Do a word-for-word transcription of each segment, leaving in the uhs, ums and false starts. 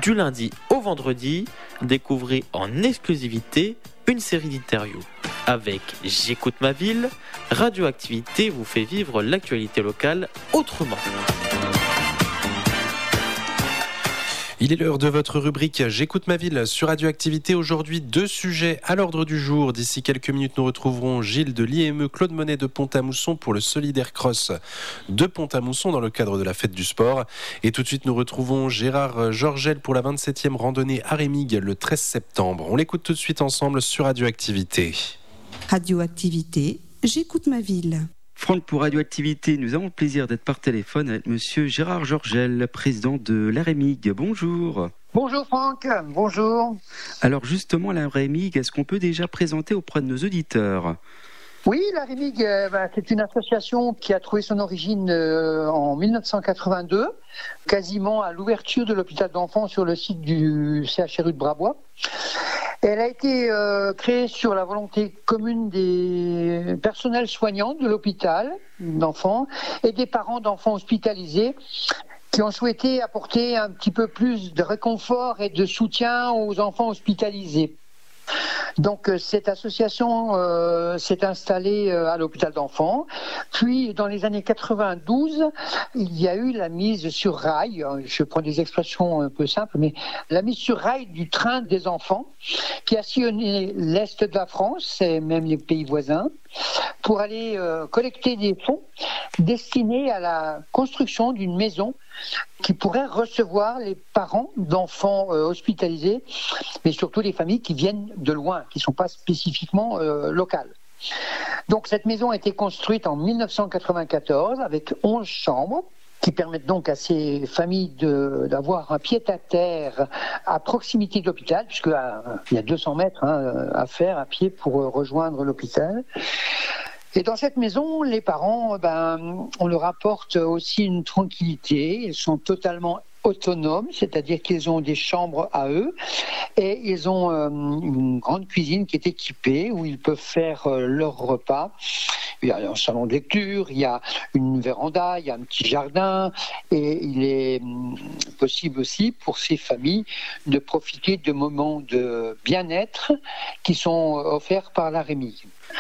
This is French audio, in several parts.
Du lundi au vendredi, découvrez en exclusivité une série d'interviews. Avec J'écoute ma ville, Radioactivité vous fait vivre l'actualité locale autrement. Il est l'heure de votre rubrique J'écoute ma ville sur Radioactivité. Aujourd'hui, deux sujets à l'ordre du jour. D'ici quelques minutes, nous retrouverons Gilles de l'I M E Claude Monet de Pont-à-Mousson pour le Solidaire Cross de Pont-à-Mousson dans le cadre de la fête du sport. Et tout de suite, nous retrouvons Gérard Georgel pour la vingt-septième randonnée à Rémigues le treize septembre. On l'écoute tout de suite ensemble sur Radioactivité. Radioactivité, J'écoute ma ville. Franck, pour Radioactivité, nous avons le plaisir d'être par téléphone avec monsieur Gérard Georgel, président de la Rémigue. Bonjour. Bonjour Franck, bonjour. Alors justement, la Rémigue, est-ce qu'on peut déjà présenter auprès de nos auditeurs ? Oui, la Rémigue, euh, bah, c'est une association qui a trouvé son origine euh, en dix-neuf cent quatre-vingt-deux, quasiment à l'ouverture de l'hôpital d'enfants sur le site du C H R U de Brabois. Elle a été euh, créée sur la volonté commune des personnels soignants de l'hôpital d'enfants et des parents d'enfants hospitalisés qui ont souhaité apporter un petit peu plus de réconfort et de soutien aux enfants hospitalisés. Donc cette association euh, s'est installée euh, à l'hôpital d'enfants. Puis dans les années quatre-vingt-douze, il y a eu la mise sur rail, je prends des expressions un peu simples, mais la mise sur rail du train des enfants qui a sillonné l'Est de la France et même les pays voisins pour aller euh, collecter des fonds destinés à la construction d'une maison qui pourrait recevoir les parents d'enfants euh, hospitalisés, mais surtout les familles qui viennent de loin, qui ne sont pas spécifiquement euh, locales. Donc cette maison a été construite en dix-neuf cent quatre-vingt-quatorze avec onze chambres, qui permettent donc à ces familles de, d'avoir un pied-à-terre à proximité de l'hôpital, puisqu'il y a deux cents mètres hein, à faire à pied pour rejoindre l'hôpital. Et dans cette maison, les parents, ben, on leur apporte aussi une tranquillité. Ils sont totalement autonomes, c'est-à-dire qu'ils ont des chambres à eux et ils ont euh, une grande cuisine qui est équipée où ils peuvent faire euh, leur repas. Il y a un salon de lecture, il y a une véranda, il y a un petit jardin et il est hum, possible aussi pour ces familles de profiter de moments de bien-être qui sont offerts par la Rémigue.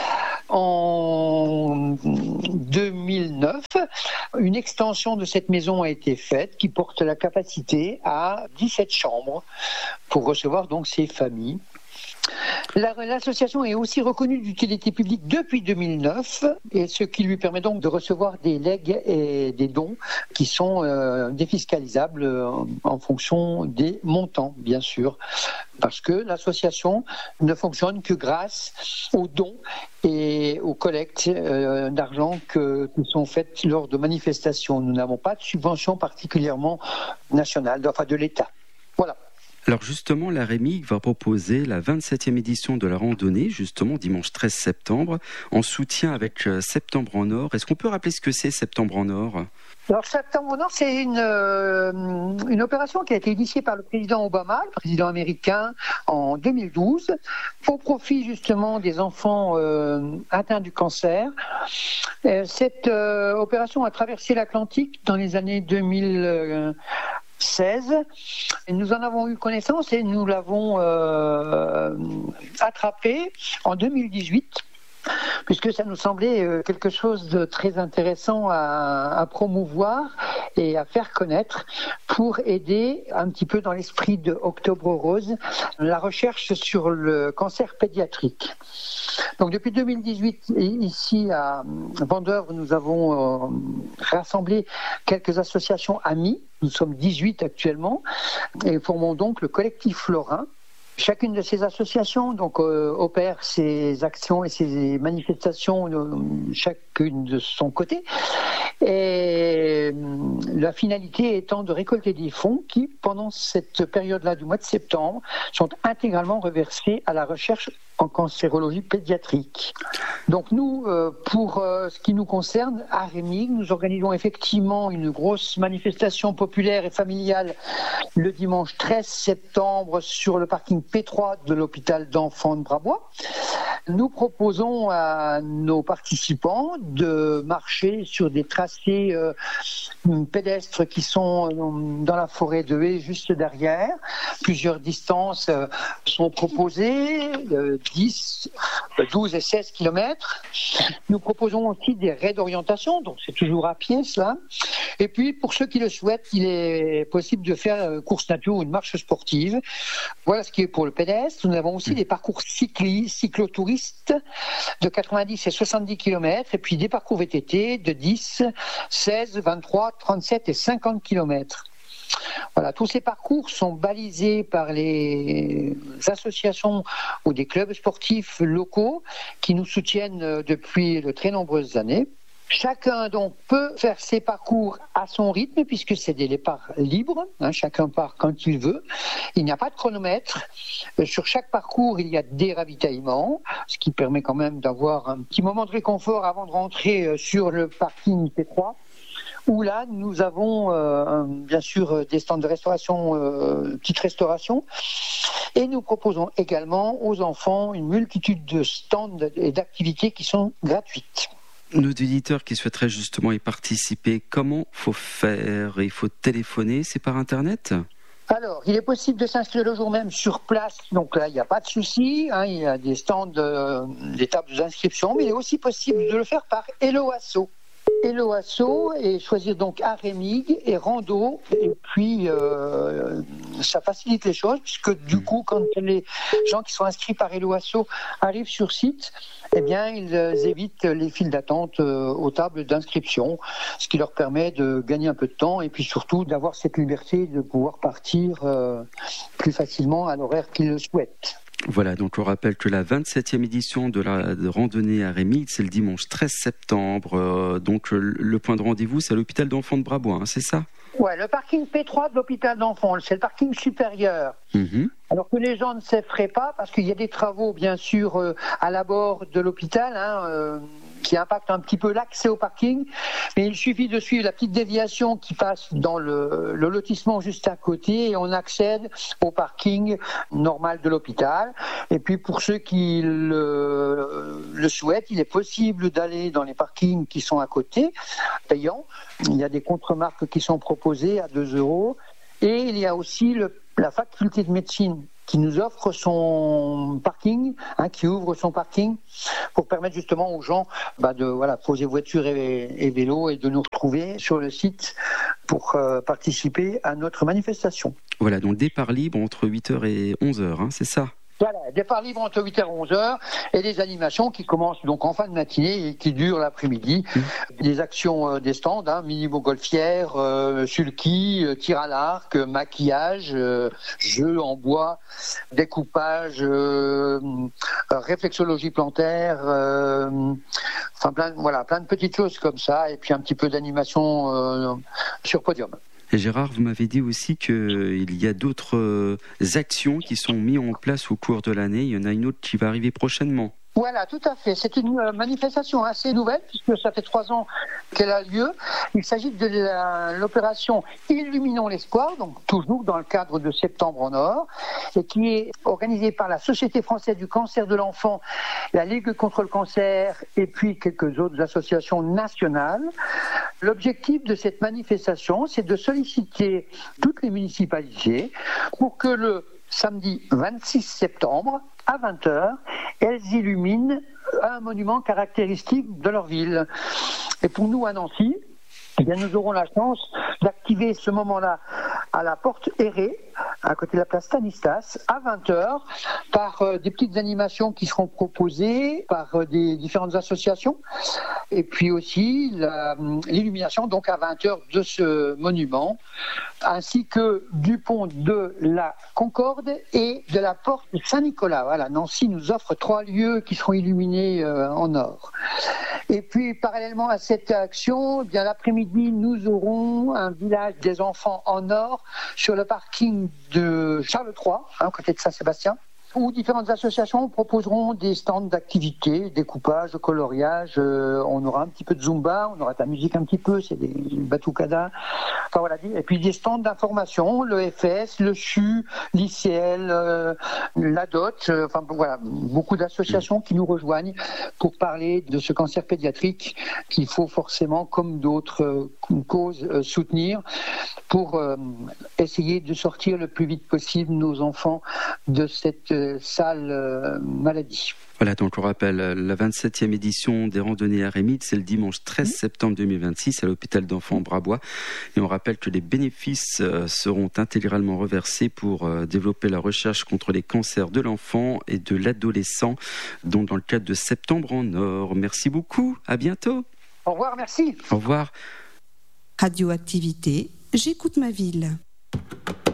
En deux mille neuf, une extension de cette maison a été faite qui porte la capacité à dix-sept chambres pour recevoir donc ces familles. La, l'association est aussi reconnue d'utilité publique depuis deux mille neuf, et ce qui lui permet donc de recevoir des legs et des dons qui sont euh, défiscalisables euh, en fonction des montants, bien sûr, parce que l'association ne fonctionne que grâce aux dons et aux collectes euh, d'argent que, qui sont faites lors de manifestations. Nous n'avons pas de subvention particulièrement nationale, enfin de l'État. Voilà. Alors justement, la Rémigue va proposer la vingt-septième édition de la randonnée, justement dimanche treize septembre, en soutien avec Septembre en Or. Est-ce qu'on peut rappeler ce que c'est Septembre en Or ? Alors Septembre en Or, c'est une, euh, une opération qui a été initiée par le président Obama, le président américain, en deux mille douze, au profit justement des enfants euh, atteints du cancer. Euh, cette euh, opération a traversé l'Atlantique dans les années deux mille seize. Nous en avons eu connaissance et nous l'avons euh, attrapé en deux mille dix-huit, puisque ça nous semblait quelque chose de très intéressant à, à promouvoir et à faire connaître pour aider un petit peu dans l'esprit de Octobre Rose la recherche sur le cancer pédiatrique. Donc depuis deux mille dix-huit, ici à Vendeuvre, nous avons euh, rassemblé quelques associations amies. Nous sommes dix-huit actuellement et formons donc le collectif Lorrain. Chacune de ces associations donc, euh, opère ses actions et ses manifestations, euh, chacune de son côté. Et euh, la finalité étant de récolter des fonds qui, pendant cette période-là du mois de septembre, sont intégralement reversés à la recherche en cancérologie pédiatrique. Donc nous, euh, pour euh, ce qui nous concerne, à Rémig, nous organisons effectivement une grosse manifestation populaire et familiale le dimanche treize septembre sur le parking P trois de l'hôpital d'enfants de Brabois. Nous proposons à nos participants de marcher sur des tracés euh, pédestres qui sont dans la forêt de haies juste derrière. Plusieurs distances euh, sont proposées, euh, dix, douze et seize kilomètres. Nous proposons aussi des raies d'orientation, donc c'est toujours à pied cela. Et puis pour ceux qui le souhaitent, il est possible de faire course nature ou une marche sportive. Voilà ce qui est pour le pédestre. Nous avons aussi des parcours cyclistes, cyclotouristes de quatre-vingt-dix et soixante-dix kilomètres et puis des parcours V T T de dix, seize, vingt-trois, trente-sept et cinquante kilomètres. Voilà, tous ces parcours sont balisés par les associations ou des clubs sportifs locaux qui nous soutiennent depuis de très nombreuses années. Chacun donc peut faire ses parcours à son rythme puisque c'est des départs libres, hein, chacun part quand il veut. Il n'y a pas de chronomètre. Euh, sur chaque parcours, il y a des ravitaillements, ce qui permet quand même d'avoir un petit moment de réconfort avant de rentrer euh, sur le parking P trois. Où là, nous avons euh, bien sûr des stands de restauration, euh, petite restauration, et nous proposons également aux enfants une multitude de stands et d'activités qui sont gratuites. Nos auditeurs qui souhaiteraient justement y participer, comment faut faire? Il faut téléphoner, c'est par Internet? Alors, il est possible de s'inscrire le jour même sur place, donc là, il n'y a pas de souci, hein, il y a des stands, euh, des tables d'inscription, mais il est aussi possible de le faire par Hello Asso. Hello Asso et choisir donc à Rémig et rando et puis euh, ça facilite les choses puisque du coup quand les gens qui sont inscrits par Hello Asso arrivent sur site, eh bien ils évitent les files d'attente euh, aux tables d'inscription, ce qui leur permet de gagner un peu de temps et puis surtout d'avoir cette liberté de pouvoir partir euh, plus facilement à l'horaire qu'ils le souhaitent. Voilà, donc on rappelle que la vingt-septième édition de la de randonnée à Rémig, c'est le dimanche treize septembre. Euh, donc le point de rendez-vous, c'est à l'hôpital d'enfants de Brabois, hein, c'est ça? Ouais, le parking P trois de l'hôpital d'enfants, c'est le parking supérieur. Mmh. Alors que les gens ne s'effraient pas, parce qu'il y a des travaux, bien sûr, euh, à l'abord de l'hôpital, hein, euh, qui impactent un petit peu l'accès au parking. Mais il suffit de suivre la petite déviation qui passe dans le, le lotissement juste à côté et on accède au parking normal de l'hôpital. Et puis pour ceux qui le, le souhaitent, il est possible d'aller dans les parkings qui sont à côté, payants. Il y a des contre-marques qui sont proposées à deux euros. Et il y a aussi le, la faculté de médecine qui nous offre son parking, hein, qui ouvre son parking pour permettre justement aux gens bah, de voilà, poser voiture et, et vélo et de nous retrouver sur le site pour euh, participer à notre manifestation. Voilà, donc départ libre entre huit heures et onze heures, hein, c'est ça? Voilà, départ libre entre huit heures et onze heures et des animations qui commencent donc en fin de matinée et qui durent l'après-midi. Mmh. Des actions euh, des stands, hein, mini-montgolfière, euh, sulky, euh, tir à l'arc, euh, maquillage, euh, jeux en bois, découpage, euh, euh, réflexologie plantaire, euh, enfin plein, voilà, plein de petites choses comme ça et puis un petit peu d'animation euh, sur podium. Et Gérard, vous m'avez dit aussi qu'il y a d'autres actions qui sont mises en place au cours de l'année. Il y en a une autre qui va arriver prochainement. Voilà, tout à fait. C'est une manifestation assez nouvelle puisque ça fait trois ans qu'elle a lieu. Il s'agit de la, l'opération Illuminons l'espoir, donc toujours dans le cadre de Septembre en Or, et qui est organisée par la Société française du cancer de l'enfant, la Ligue contre le cancer et puis quelques autres associations nationales. L'objectif de cette manifestation, c'est de solliciter toutes les municipalités pour que le samedi vingt-six septembre, à vingt heures, elles illuminent un monument caractéristique de leur ville. Et pour nous, à Nancy, eh bien, nous aurons la chance d'activer ce moment-là à la porte Héré, à côté de la place Stanislas, à vingt heures, par euh, des petites animations qui seront proposées par euh, des différentes associations, et puis aussi la, l'illumination donc à vingt heures de ce monument, ainsi que du pont de la Concorde et de la porte Saint-Nicolas. Voilà, Nancy nous offre trois lieux qui seront illuminés euh, en or. Et puis, parallèlement à cette action, eh bien l'après-midi, nous aurons un village des enfants en or sur le parking de Charles trois, hein, à côté de Saint-Sébastien, où différentes associations proposeront des stands d'activités, découpage, coloriage. Euh, on aura un petit peu de zumba, on aura de la musique un petit peu, c'est des batucadas. Enfin voilà. Et puis des stands d'information, le F S, le C U, l'I C L, euh, la D O T. Euh, enfin voilà, beaucoup d'associations qui nous rejoignent pour parler de ce cancer pédiatrique qu'il faut forcément, comme d'autres euh, causes, euh, soutenir pour euh, essayer de sortir le plus vite possible nos enfants de cette euh, sale euh, maladie. Voilà, donc on rappelle la vingt-septième édition des randonnées Arémides, c'est le dimanche treize septembre deux mille vingt-six à l'hôpital d'enfants Brabois. Et on rappelle que les bénéfices seront intégralement reversés pour développer la recherche contre les cancers de l'enfant et de l'adolescent, dont dans le cadre de Septembre en Or. Merci beaucoup, à bientôt. Au revoir, merci. Au revoir. Radioactivité, j'écoute ma ville.